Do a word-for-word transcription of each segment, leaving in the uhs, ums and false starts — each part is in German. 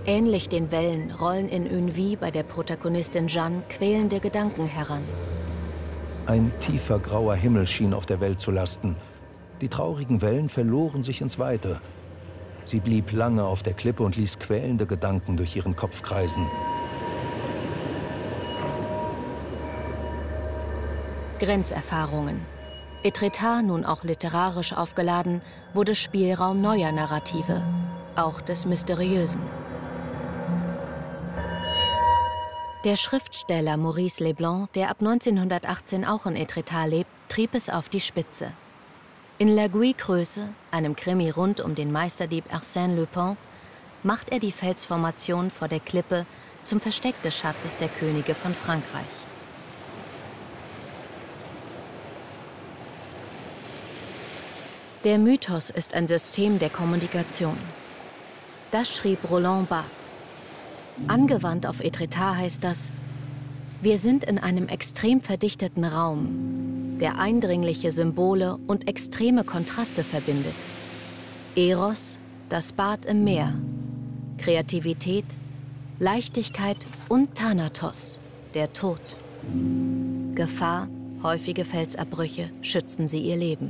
Ähnlich den Wellen rollen in Uneville bei der Protagonistin Jeanne quälende Gedanken heran. Ein tiefer grauer Himmel schien auf der Welt zu lasten. Die traurigen Wellen verloren sich ins Weite. Sie blieb lange auf der Klippe und ließ quälende Gedanken durch ihren Kopf kreisen. Grenzerfahrungen. Étretat, nun auch literarisch aufgeladen, wurde Spielraum neuer Narrative, auch des Mysteriösen. Der Schriftsteller Maurice Leblanc, der ab neunzehnhundertachtzehn auch in Étretat lebt, trieb es auf die Spitze. In La Guy-Creuse, einem Krimi rund um den Meisterdieb Arsène Lupin, macht er die Felsformation vor der Klippe zum Versteck des Schatzes der Könige von Frankreich. Der Mythos ist ein System der Kommunikation. Das schrieb Roland Barthes. Angewandt auf Étretat heißt das: Wir sind in einem extrem verdichteten Raum, der eindringliche Symbole und extreme Kontraste verbindet. Eros, das Bad im Meer, Kreativität, Leichtigkeit und Thanatos, der Tod. Gefahr, häufige Felsabbrüche schützen sie ihr Leben.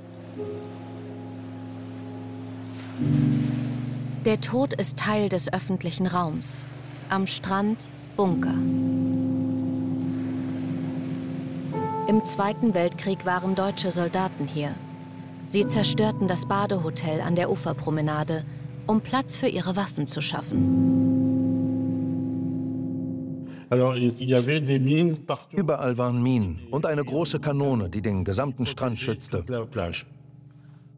Der Tod ist Teil des öffentlichen Raums. Am Strand Bunker. Im Zweiten Weltkrieg waren deutsche Soldaten hier. Sie zerstörten das Badehotel an der Uferpromenade, um Platz für ihre Waffen zu schaffen. Überall waren Minen und eine große Kanone, die den gesamten Strand schützte.